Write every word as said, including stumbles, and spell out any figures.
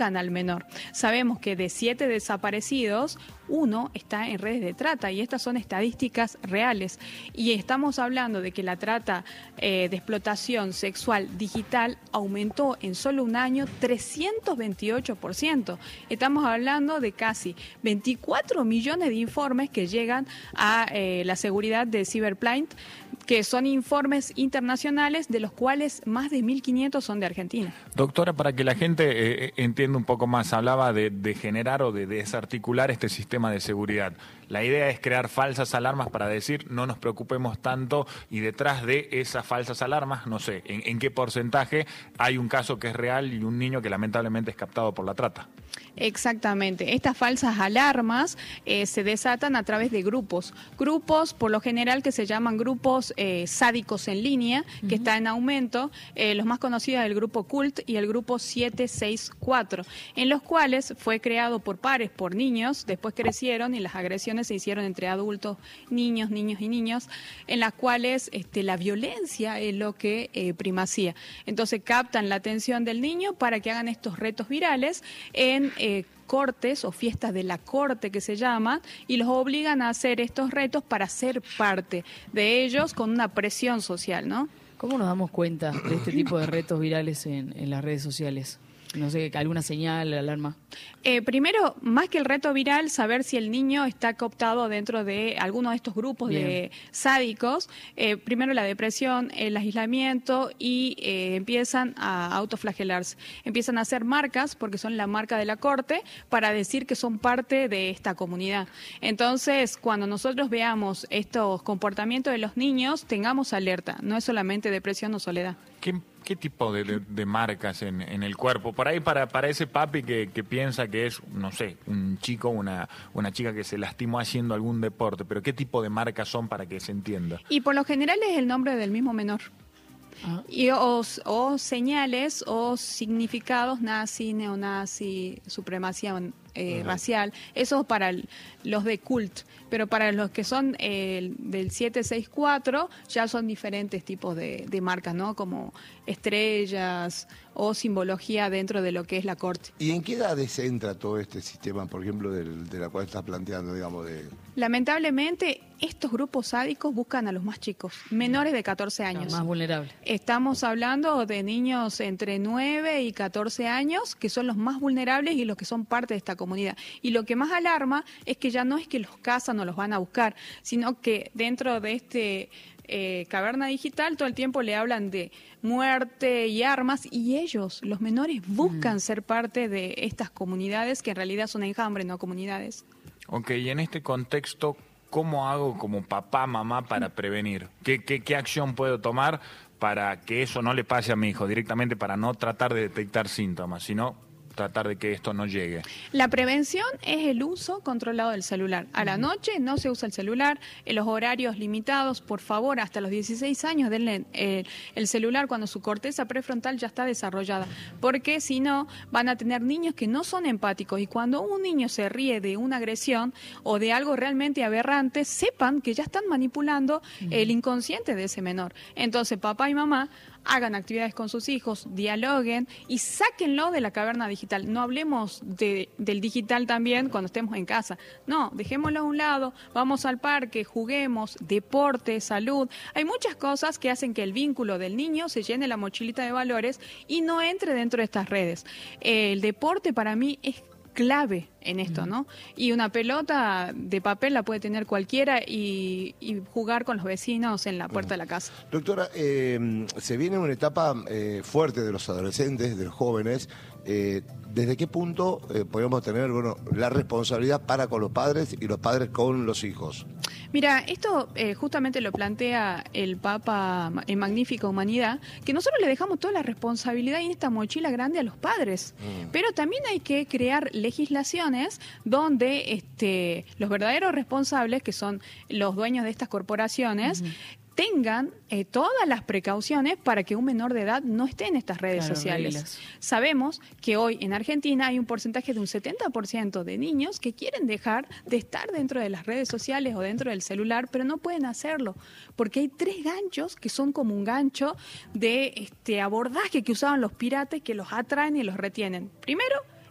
buscan al menor. Sabemos que de siete desaparecidos, uno está en redes de trata, y estas son estadísticas reales. Y estamos hablando de que la trata eh, de explotación sexual digital aumentó en solo un año trescientos veintiocho por ciento. Estamos hablando de casi veinticuatro millones de informes que llegan a eh, la seguridad de Cyberplaint, que son informes internacionales, de los cuales más de mil quinientos son de Argentina. Doctora, para que la gente eh, entienda un poco más, hablaba de, de generar o de desarticular este sistema de seguridad. La idea es crear falsas alarmas para decir no nos preocupemos tanto, y detrás de esas falsas alarmas, no sé, en, en qué porcentaje hay un caso que es real y un niño que lamentablemente es captado por la trata. Exactamente. Estas falsas alarmas eh, se desatan a través de grupos. Grupos, por lo general, que se llaman grupos eh, sádicos en línea, que uh-huh. está en aumento. Eh, los más conocidos el grupo Cult y el grupo siete seis cuatro, en los cuales fue creado por pares, por niños, después crecieron y las agresiones se hicieron entre adultos, niños, niños y niños, en las cuales este, la violencia es lo que eh, primacía. Entonces captan la atención del niño para que hagan estos retos virales en eh, cortes o fiestas de la corte que se llaman, y los obligan a hacer estos retos para ser parte de ellos con una presión social, ¿no? ¿Cómo nos damos cuenta de este tipo de retos virales en, en las redes sociales? No sé, alguna señal, alarma. Eh, primero, más que el reto viral, saber si el niño está cooptado dentro de alguno de estos grupos Bien. de sádicos. Eh, primero la depresión, el aislamiento, y eh, empiezan a autoflagelarse. Empiezan a hacer marcas, porque son la marca de la corte, para decir que son parte de esta comunidad. Entonces, cuando nosotros veamos estos comportamientos de los niños, tengamos alerta. No es solamente depresión o soledad. ¿Qué, qué tipo de, de, de marcas en, en el cuerpo? Por ahí para, para ese papi que, que piensa que es, no sé, un chico o una, una chica que se lastimó haciendo algún deporte, pero ¿qué tipo de marcas son para que se entienda? Y por lo general es el nombre del mismo menor. Ah. Y o, o señales o significados nazi, neonazi, supremacía eh, uh-huh. racial. Eso para el, los de Cult, pero para los que son eh, del siete seis cuatro ya son diferentes tipos de, de marcas, ¿no? Como estrellas o simbología dentro de lo que es la corte. ¿Y en qué edades entra todo este sistema, por ejemplo, del, de la cual estás planteando, digamos? De... Lamentablemente, estos grupos sádicos buscan a los más chicos, menores de catorce años. Los más vulnerables. Estamos hablando de niños entre nueve y catorce años, que son los más vulnerables y los que son parte de esta comunidad. Y lo que más alarma es que ya no es que los cazan o los van a buscar, sino que dentro de este eh, caverna digital todo el tiempo le hablan de muerte y armas, y ellos, los menores, buscan mm. ser parte de estas comunidades que en realidad son enjambres, no comunidades. Ok, y en este contexto, ¿cómo hago como papá, mamá para prevenir? ¿Qué, qué, qué acción puedo tomar para que eso no le pase a mi hijo directamente, para no tratar de detectar síntomas, sino tratar de que esto no llegue? La prevención es el uso controlado del celular. A la noche no se usa el celular, en los horarios limitados, por favor, hasta los dieciséis años denle eh, el celular cuando su corteza prefrontal ya está desarrollada, porque si no van a tener niños que no son empáticos, y cuando un niño se ríe de una agresión o de algo realmente aberrante, sepan que ya están manipulando uh-huh. el inconsciente de ese menor. Entonces, papá y mamá hagan actividades con sus hijos, dialoguen y sáquenlo de la caverna digital. No hablemos de, del digital también cuando estemos en casa. No, dejémoslo a un lado, vamos al parque, juguemos, deporte, salud. Hay muchas cosas que hacen que el vínculo del niño se llene la mochilita de valores y no entre dentro de estas redes. El deporte para mí es clave en esto, ¿no? Y una pelota de papel la puede tener cualquiera y, y jugar con los vecinos en la puerta de la casa. Doctora, eh, se viene una etapa eh, fuerte de los adolescentes, de los jóvenes. Eh, ¿Desde qué punto eh, podemos tener bueno, la responsabilidad para con los padres y los padres con los hijos? Mira, esto eh, justamente lo plantea el Papa en Magnífica Humanidad, que nosotros le dejamos toda la responsabilidad en esta mochila grande a los padres, mm. pero también hay que crear legislaciones donde este, los verdaderos responsables, que son los dueños de estas corporaciones, mm. tengan eh, todas las precauciones para que un menor de edad no esté en estas redes claro, sociales. Reglas. Sabemos que hoy en Argentina hay un porcentaje de un setenta por ciento de niños que quieren dejar de estar dentro de las redes sociales o dentro del celular, pero no pueden hacerlo, porque hay tres ganchos que son como un gancho de este abordaje que usaban los piratas, que los atraen y los retienen. Primero,